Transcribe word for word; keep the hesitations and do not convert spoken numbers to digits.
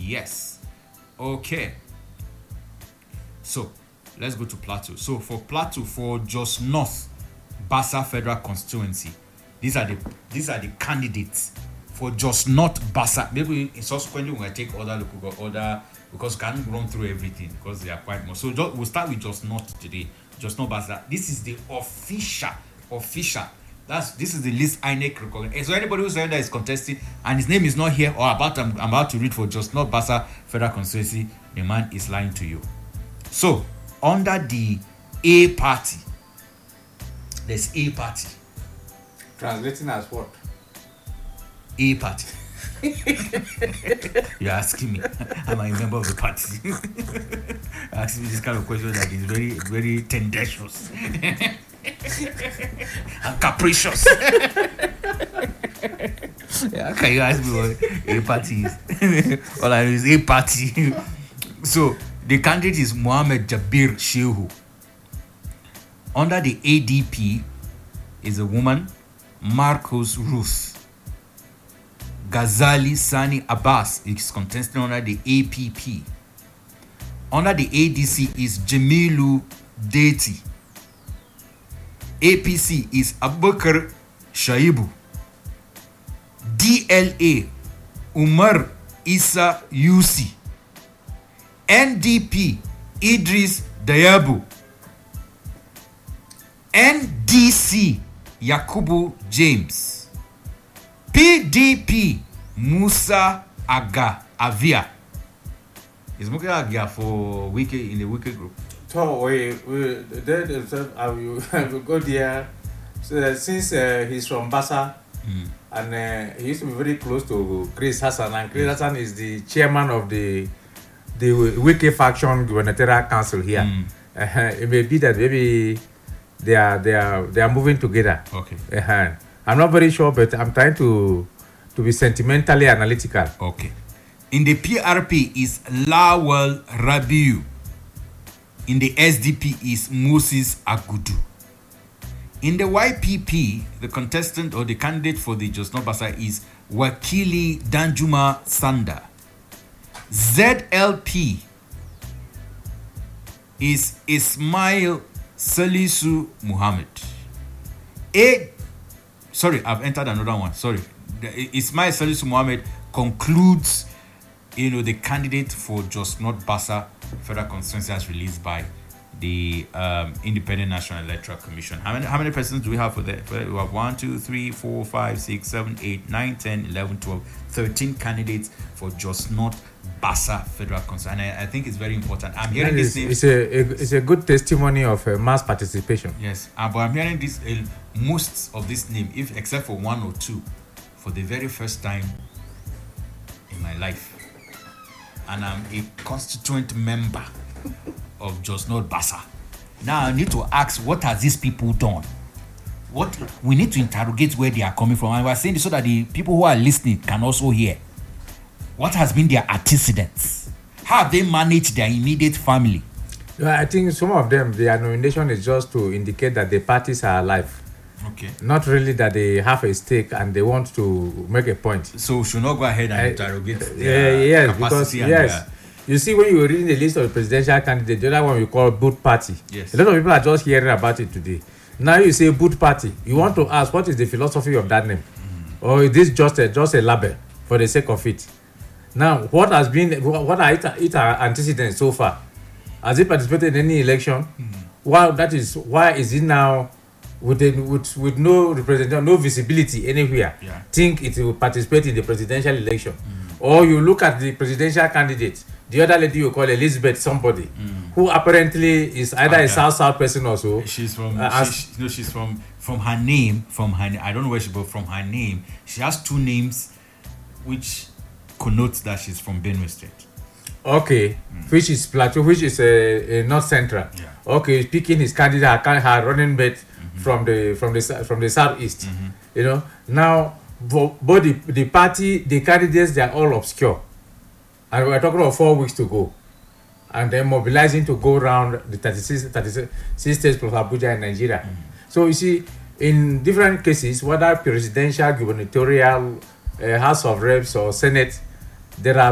Yes. Okay. So let's go to Plateau. So for Plateau, for Jos North, Bassa Federal Constituency, these are the these are the candidates for Jos North Bassa. Maybe in subsequently we'll take other local other because we can't run through everything because they are quite more. So just, we'll start with Jos North today. Jos North Bassa. This is the official official. That's this is the list I N E C recognized. So anybody who's saying that is contesting and his name is not here or about I'm, I'm about to read for Jos North Bassa Federal Constituency, the man is lying to you. So under the A party, there's A party. Translating as what? A party. You're asking me, am I a member of the party? You're asking me this kind of question that is very, very tendentious and capricious. Yeah, can you ask me what A party is? All I know is A party. So the candidate is Mohammed Jabir Shehu. Under the A D P is a woman, Marcos Ruth. Ghazali Sani Abbas is contesting under the A P P. Under the A D C is Jamilu Deti. A P C is Abubakar Shaibu. D L A Umar Isa Yusi. N D P Idris Dayabu. N D C Yakubu James. P D P Musa Aga Avia. Is Musa Aga for Wiki in the Wiki group? So we we then I will I will go there. So that since uh, he's from Bassa Mm. and uh, he used to be very close to Chris Hassan, and Chris Hassan is the chairman of the the Wiki faction gubernatorial council here. Mm. Uh, it may be that maybe they are they are they are moving together. Okay. Uh, I'm not very sure, but I'm trying to to be sentimentally analytical. Okay. In the P R P is Lawal Rabiu. In the S D P is Moses Agudu. In the Y P P, the contestant or the candidate for the Jos North Bassa is Wakili Danjuma Sanda. Z L P is Ismail Salisu Muhammad. A Sorry, I've entered another one. Sorry. The, Ismail Salisu Muhammad concludes, you know, the candidate for Jos North Bassa Federal Constituency as released by the um, Independent National Electoral Commission. How many how many persons do we have for that? For that? We have one, two, three, four, five, six, seven, eight, nine, ten, eleven, twelve, thirteen candidates for Jos North Bassa Federal Constituency. And I, I think it's very important. I'm hearing it's, this name. It's a, a it's a good testimony of uh, mass participation. Yes, uh, but I'm hearing this uh, most of this name, if except for one or two, for the very first time in my life, and I'm a constituent member of Jos North Bassa. Now I need to ask, what have these people done? What we need to interrogate where they are coming from, and we're saying this so that the people who are listening can also hear. What has been their antecedents? How have they managed their immediate family? Yeah, I think some of them, their nomination is just to indicate that the parties are alive. Okay. Not really that they have a stake and they want to make a point. So we should not go ahead and I, interrogate uh, their yes, because capacity and yes. their... You see, when you were reading the list of the presidential candidates, the other one we call boot party. Yes. A lot of people are just hearing about it today. Now you say boot party. You want to ask, what is the philosophy of that name? Mm. Or is this just a, just a label for the sake of it? Now, what has been, what are its it antecedents so far? Has it participated in any election? Mm. Well, that is, why is it now with, a, with, with no representation, no visibility anywhere, yeah. think it will participate in the presidential election? Mm. Or you look at the presidential candidate, the other lady you call Elizabeth somebody, mm. who apparently is either a South South person or so. She's from, uh, she, she, no, she's from, from her name, from her, I don't know where she, but from her name, she has two names, which connotes that she's from Benue State. Okay, mm. which is Plateau, which is a, a North Central. Yeah. Okay, picking his candidate, her, her running mate mm-hmm. from the from the from the southeast. Mm-hmm. You know, now both the, the party, the candidates, they are all obscure, and we're talking about four weeks to go, and they're mobilizing to go around the thirty-six, thirty-six states plus Abuja in Nigeria. Mm-hmm. So you see, in different cases, whether presidential, gubernatorial, uh, House of Reps or Senate, there are